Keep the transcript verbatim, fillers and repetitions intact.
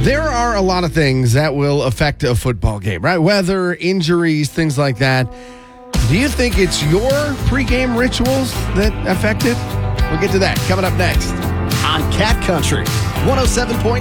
There are a lot of things that will affect a football game, right? Weather, injuries, things like that. Do you think it's your pregame rituals that affect it? We'll get to that coming up next on Cat Country one oh seven point